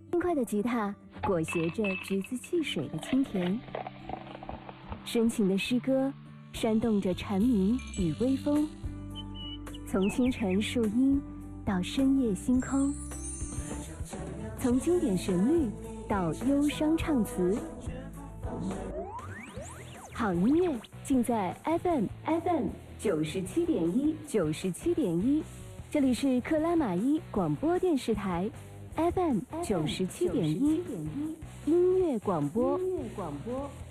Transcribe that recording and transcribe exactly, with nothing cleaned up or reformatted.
轻快的吉他裹挟着橘子汽水的清甜，深情的诗歌煽动着蝉鸣与微风，从清晨树荫到深夜星空，从经典旋律到忧伤唱词，好音乐尽在 F M F M 九十七点一九十七点一，这里是克拉玛依广播电视台 F M 九十七点一音乐广播。音乐广播。